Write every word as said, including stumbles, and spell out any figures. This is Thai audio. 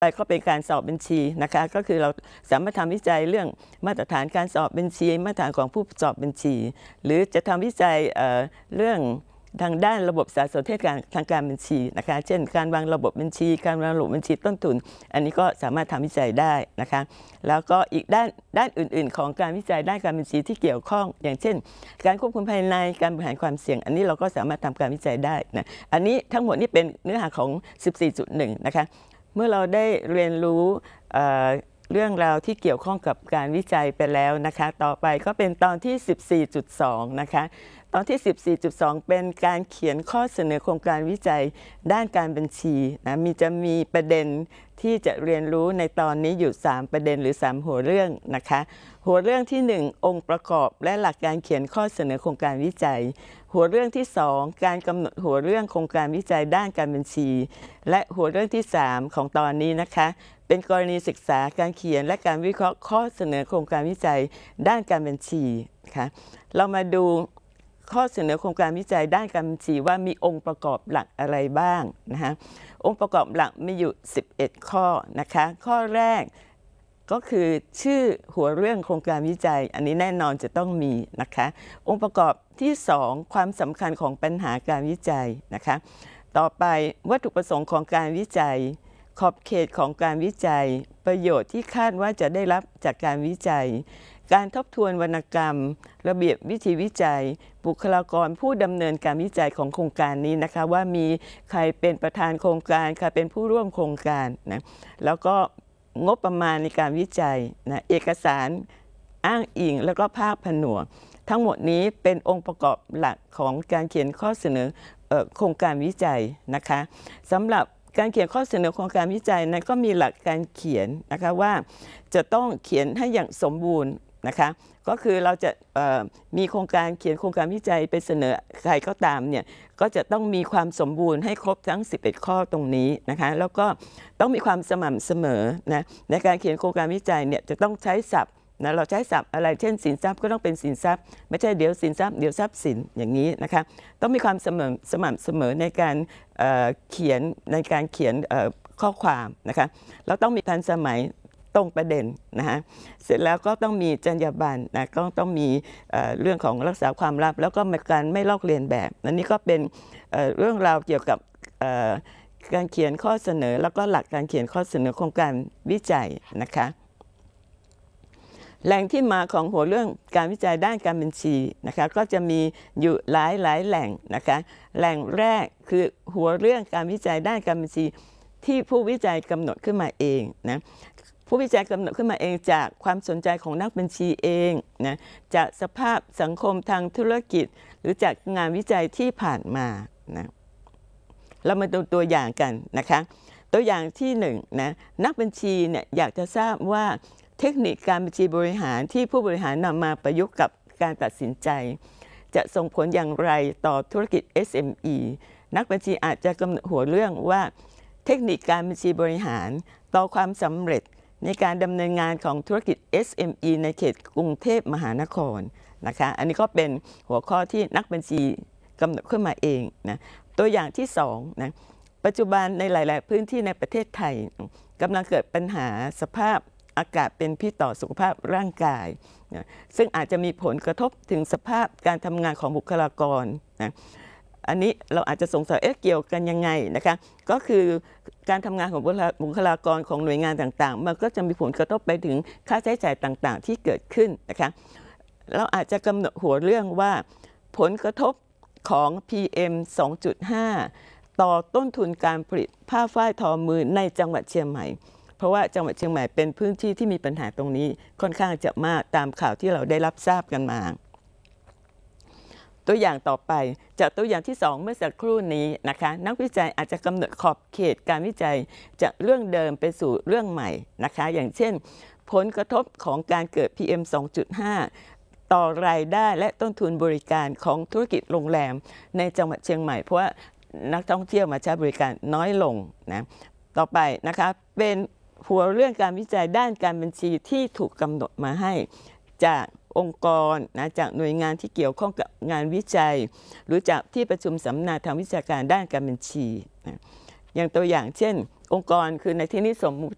ไปก็เป็นการสอบบัญชีนะคะก็คือเราสามารถทำวิจัยเรื่องมาตรฐานการสอบบัญชีมาตรฐานของผู้สอบบัญชีหรือจะทำวิจัย เอ่อ เรื่องทางด้านระบบสารสนเทศทางการบัญชีนะคะเช่นการวางระบบบัญชีการวางระบบบัญชีต้นทุนอันนี้ก็สามารถทำวิจัยได้นะคะแล้วก็อีกด้านด้านอื่นๆของการวิจัยด้านการบัญชีที่เกี่ยวข้องอย่างเช่นการควบคุมภายในการบริหารความเสี่ยงอันนี้เราก็สามารถทำการวิจัยได้นะอันนี้ทั้งหมดนี้เป็นเนื้อหาของ สิบสี่จุดหนึ่ง นะคะเมื่อเราได้เรียนรู้เอ่อเรื่องราวที่เกี่ยวข้องกับการวิจัยไปแล้วนะคะต่อไปก็เป็นตอนที่ สิบสี่จุดสอง นะคะตอนที่ สิบสี่จุดสอง เป็นการเขียนข้อเสนอโครงการวิจัยด้านการบัญชีนะมีจะมีประเด็นที่จะเรียนรู้ในตอนนี้อยู่สามประเด็นหรือสามหัวเรื่องนะคะหัวเรื่องที่หนึ่งองค์ประกอบและหลักการเขียนข้อเสนอโครงการวิจัยหัวเรื่องที่สองการกำหนดหัวเรื่องโครงการวิจัยด้านการบัญชีและหัวเรื่องที่สามของตอนนี้นะคะเป็นกรณีศึกษาการเขียนและการวิเคราะห์ข้อเสนอโครงการวิจัยด้านการบัญชีค่ะเรามาดูข้อเสนอโครงการวิจัยด้านการบัญชีว่ามีองค์ประกอบหลักอะไรบ้างนะคะองค์ประกอบหลักมีอยู่สิบเอ็ดข้อนะคะข้อแรกก็คือชื่อหัวเรื่องโครงการวิจัยอันนี้แน่นอนจะต้องมีนะคะองค์ประกอบที่สองความสำคัญของปัญหาการวิจัยนะคะต่อไปวัตถุประสงค์ของการวิจัยขอบเขตของการวิจัยประโยชน์ที่คาดว่าจะได้รับจากการวิจัยการทบทวนวรรณกรรมระเบียบวิธีวิจัยบุคลากรผู้ดำเนินการวิจัยของโครงการนี้นะคะว่ามีใครเป็นประธานโครงการใครเป็นผู้ร่วมโครงการนะแล้วก็งบประมาณในการวิจัยนะเอกสารอ้างอิงแล้วก็ภาพผนวกทั้งหมดนี้เป็นองค์ประกอบหลักของการเขียนข้อเสนอเอ่อโครงการวิจัยนะคะสำหรับการเขียนข้อเสนอโครงการวิจัยนั้นก็มีหลักการเขียนนะคะว่าจะต้องเขียนให้อย่างสมบูรณ์นะคะก็คือเราจะมีโครงการเขียนโครงการวิจัยไปเสนอใครก็ตามเนี่ยก็จะต้องมีความสมบูรณ์ให้ครบทั้งสิบเอ็ดข้อตรงนี้นะคะแล้วก็ต้องมีความสม่ำเสมอนะในการเขียนโครงการวิจัยเนี่ยจะต้องใช้ศัพท์นะเราใช้ศัพท์อะไรเช่นสินทรัพย์ก็ต้องเป็นสินทรัพย์ไม่ใช่เดี๋ยวสินทรัพย์เดี๋ยวทรัพย์สินอย่างนี้นะคะต้องมีความสม่ำสม่ำเสมอในการเเขียนในการเขียนข้อความนะคะแล้วต้องมีทันสมัยตรงประเด็นนะฮะเสร็จแล้วก็ต้องมีจรรยาบรรณนะก็ต้องมีเอ่อเรื่องของรักษาความลับแล้วก็การไม่ลอกเลียนแบบอันนี้ก็เป็นเอ่อเรื่องราวเกี่ยวกับเอ่อการเขียนข้อเสนอแล้วก็หลักการเขียนข้อเสนอโครงการวิจัยนะคะแหล่งที่มาของหัวเรื่องการวิจัยด้านการบัญชีนะคะก็จะมีอยู่หลายหลายแหล่งนะคะแหล่งแรกคือหัวเรื่องการวิจัยด้านการบัญชีที่ผู้วิจัยกำหนดขึ้นมาเองนะผู้วิจัยกำหนดขึ้นมาเองจากความสนใจของนักบัญชีเองนะจากสภาพสังคมทางธุรกิจหรือจากงานวิจัยที่ผ่านมานะเรามาดูตัวอย่างกันนะคะตัวอย่างที่หนึ่งนะนักบัญชีเนี่ยอยากจะทราบว่าเทคนิคการบัญชีบริหารที่ผู้บริหารนำมาประยุกต์กับการตัดสินใจจะส่งผลอย่างไรต่อธุรกิจ เอส เอ็ม อี นักบัญชีอาจจะกำหนดหัวเรื่องว่าเทคนิคการบัญชีบริหารต่อความสำเร็จในการดำเนินงานของธุรกิจ เอส เอ็ม อี ในเขตกรุงเทพมหานครนะคะอันนี้ก็เป็นหัวข้อที่นักบัญชีกำหนดขึ้นมาเองนะตัวอย่างที่สองนะปัจจุบันในหลายๆพื้นที่ในประเทศไทยกำลังเกิดปัญหาสภาพอากาศเป็นพิษต่อสุขภาพร่างกายนะซึ่งอาจจะมีผลกระทบถึงสภาพการทำงานของบุคลากรนะอันนี้เราอาจจะสงสัยเอ๊ะเกี่ยวกันยังไงนะคะก็คือการทำงานของบุคลากรของหน่วยงานต่างๆมันก็จะมีผลกระทบไปถึงค่าใช้จ่ายต่างๆที่เกิดขึ้นนะคะเราอาจจะกำหนดหัวเรื่องว่าผลกระทบของ พี เอ็ม สองจุดห้า ต่อต้นทุนการผลิตผ้าฝ้ายทอมือในจังหวัดเชียงใหม่เพราะว่าจังหวัดเชียงใหม่เป็นพื้นที่ที่มีปัญหาตรงนี้ค่อนข้างจะมากตามข่าวที่เราได้รับทราบกันมาตัวอย่างต่อไปจากตัวอย่างที่สองเมื่อสักครู่นี้นะคะนักวิจัยอาจจะกำหนดขอบเขตการวิจัยจากเรื่องเดิมไปสู่เรื่องใหม่นะคะอย่างเช่นผลกระทบของการเกิด พี เอ็ม สองจุดห้า ต่อรายได้และต้นทุนบริการของธุรกิจโรงแรมในจังหวัดเชียงใหม่เพราะว่านักท่องเที่ยวมาใช้บริการน้อยลงนะต่อไปนะคะเป็นหัวเรื่องการวิจัยด้านการบัญชีที่ถูกกำหนดมาให้จากองค์กรนะจากหน่วยงานที่เกี่ยวข้องกับงานวิจัยหรือจากที่ประชุมสัมมนาทางวิชาการด้านการบัญชีนะอย่างตัวอย่างเช่นองค์กรคือในที่นี้สมมุติ